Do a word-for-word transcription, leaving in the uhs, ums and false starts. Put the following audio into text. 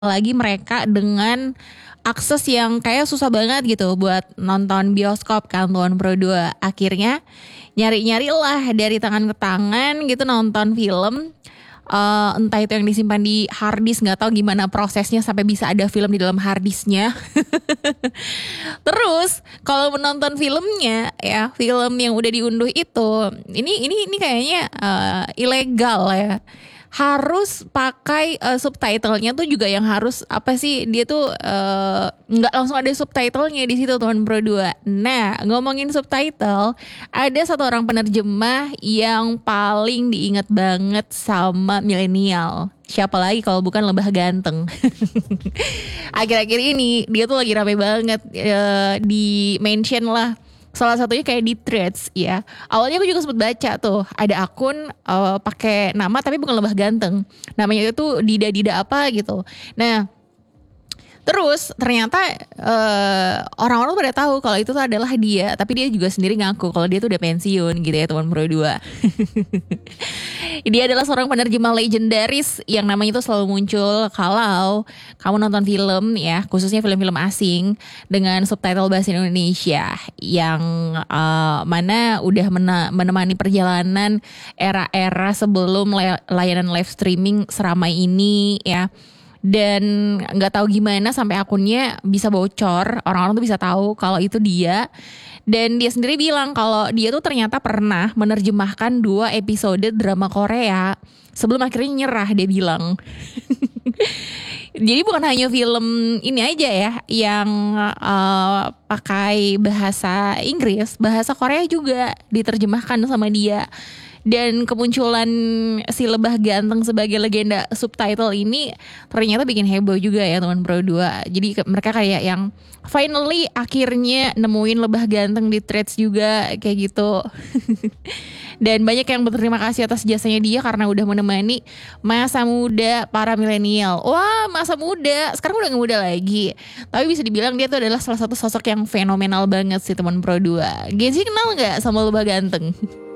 Lagi mereka dengan akses yang kayak susah banget gitu buat nonton bioskop kan Tuan Pro dua. Akhirnya nyari-nyari lah dari tangan ke tangan gitu nonton film. Eh, entah itu yang disimpan di hard disk, nggak tahu gimana prosesnya sampai bisa ada film di dalam hard disknya. Terus kalau menonton filmnya ya, film yang udah diunduh itu, ini ini ini kayaknya eh, ilegal ya. Harus pakai eh, subtitlenya tuh juga yang harus apa sih, dia tuh eh, nggak langsung ada subtitlenya di situ Tuan Pro dua. Nah, ngomongin subtitle, ada satu orang penerjemah yang paling diingat banget sama milenial. Siapa lagi kalau bukan Lebah Ganteng. Akhir-akhir ini dia tuh lagi rame banget, eh, di mention lah. Salah satunya kayak di Threads ya. Awalnya aku juga sempat baca tuh ada akun eh, pakai nama tapi bukan Lebah Ganteng. Namanya itu Dida Dida apa gitu. Nah, terus ternyata eh, orang-orang tuh pada tahu kalau itu tuh adalah dia, tapi dia juga sendiri ngaku kalau dia tuh udah pensiun gitu ya teman Pro dua. Dia adalah seorang penerjemah legendaris yang namanya itu selalu muncul kalau kamu nonton film ya, khususnya film-film asing dengan subtitle bahasa Indonesia yang eh, mana udah mena- menemani perjalanan era-era sebelum lay- layanan live streaming seramai ini ya. Dan nggak tahu gimana sampai akunnya bisa bocor, orang-orang tuh bisa tahu kalau itu dia. Dan dia sendiri bilang kalau dia tuh ternyata pernah menerjemahkan dua episode drama Korea sebelum akhirnya nyerah, dia bilang. Jadi bukan hanya film ini aja ya yang eh, pakai bahasa Inggris, bahasa Korea juga diterjemahkan sama dia. Dan kemunculan si Lebah Ganteng sebagai legenda subtitle ini ternyata bikin heboh juga ya teman Pro dua. Jadi ke- mereka kayak yang finally akhirnya nemuin Lebah Ganteng di Threads juga kayak gitu. Dan banyak yang berterima kasih atas jasanya dia karena udah menemani masa muda para milenial. Wah, masa muda, sekarang udah gak muda lagi. Tapi bisa dibilang dia tuh adalah salah satu sosok yang fenomenal banget sih teman Pro dua. Gensi kenal gak sama Lebah Ganteng?